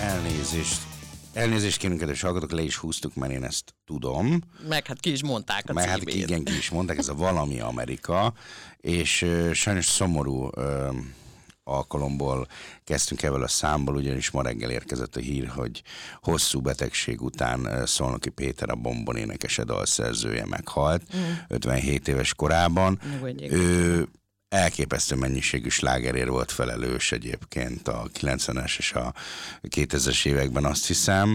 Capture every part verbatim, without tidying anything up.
Elnézést. Elnézést kérünk, kedves hallgatók, le is húztuk, mert én ezt tudom. Meg hát ki is mondták a Meg hát címét. igen, ki is mondták, ez a Valami Amerika, és uh, sajnos szomorú uh, alkalomból kezdtünk ebből a számból, ugyanis ma reggel érkezett a hír, hogy hosszú betegség után uh, Szolnoki Péter, a Bombon énekese dalszerzője meghalt, mm. ötvenhét éves korában. Ő elképesztő mennyiségű slágerért volt felelős egyébként a kilencvenes és a kétezres években, azt hiszem.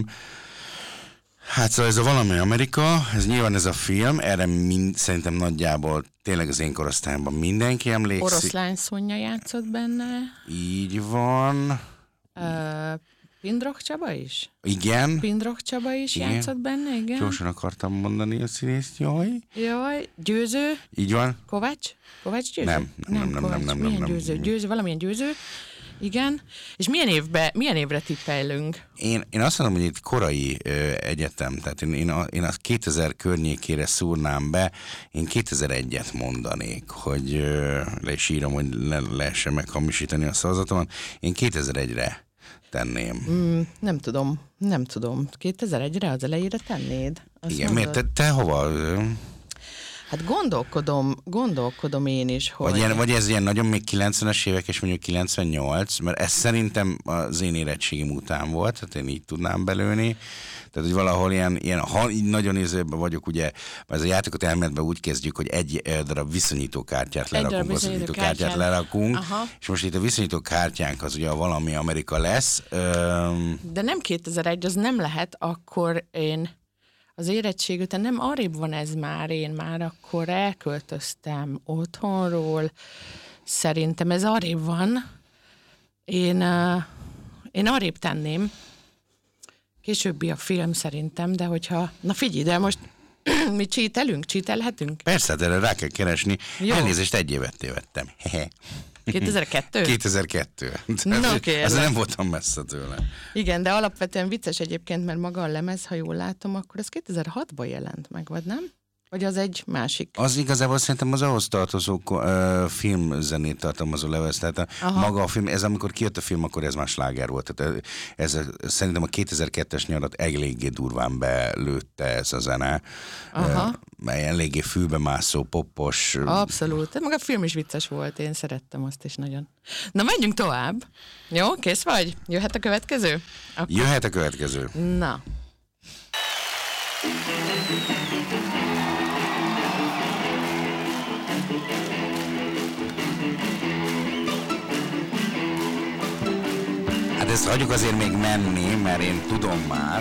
Hát szóval ez a Valami Amerika, ez nyilván ez a film, erre mind, szerintem nagyjából tényleg az én korosztályomban mindenki emlékszik. Oroszlány Szonya játszott benne. Így van. Uh, Pindroch Csaba is? Igen. Pindroch Csaba is igen. Játszott benne, igen. Gyorsan akartam mondani a színészt, jaj. Jaj, Győző. Így van. Kovács? Kovács Győző? Nem, nem, nem, nem, Kovács. nem, nem, Milyen nem, Győző? nem. Győző, valamilyen Győző. Igen. És milyen évbe, milyen évre tippelünk? Én, én azt mondom, hogy itt korai ö, egyetem, tehát én, én, a, én a kétezer környékére szúrnám be, én kétezer-egyet mondanék, hogy ö, le is írom, hogy le lehessen meghamisítani a szavazatomat. Én kétezer-egyre tenném. Mm, nem tudom, nem tudom. kétezer-egyre az elejére tennéd? Azt Igen, mondod? miért? Te, te hova? Ö? Hát gondolkodom, gondolkodom én is, hogy... Vagy, ilyen, vagy ez ilyen nagyon még kilencvenes évek, és mondjuk kilencvennyolc, mert ez szerintem az én érettségim után volt, tehát én így tudnám belőni. Tehát, hogy valahol ilyen, ilyen ha így nagyon nézőben vagyok, ugye, mert ez a játékot elméletben úgy kezdjük, hogy egy darab viszonyítókártyát lerakunk, viszonyítókártyát lerakunk, aha. És most itt a viszonyítókártyánk az ugye a Valami Amerika lesz. Öm... De nem kétezer-egy, az nem lehet, akkor én... Az érettség után nem arrébb van ez már, én már akkor elköltöztem otthonról, szerintem ez arrébb van. Én, uh, én arrébb tenném, későbbi a film szerintem, de hogyha, na figyelj, de most mi csítelünk, csítelhetünk? Persze, de erre rá kell keresni. Jó. Elnézést, egy évet tévedtem. kétezer-kettő? kétezer-kettő. No, ez nem voltam messze tőle. Igen, de alapvetően vicces egyébként, mert maga a lemez, ha jól látom, akkor az kétezer-hatban jelent meg, vagy nem? Vagy az egy másik? Az igazából szerintem az ahhoz tartozó uh, filmzenét tartalmazó lemez, tehát a, maga a film, ez amikor kijött a film, akkor ez már sláger volt. Tehát ez, ez szerintem a kétezer-kettes nyarat eléggé durván belőtte ez a zene. Aha. Uh, eléggé fülbe mászó, poppos. Abszolút. Tehát maga a film is vicces volt, én szerettem azt is nagyon. Na, menjünk tovább. Jó, kész vagy? Jöhet a következő? Akkor... Jöhet a következő. Na. Hát ezt hagyjuk azért még menni, mert én tudom már,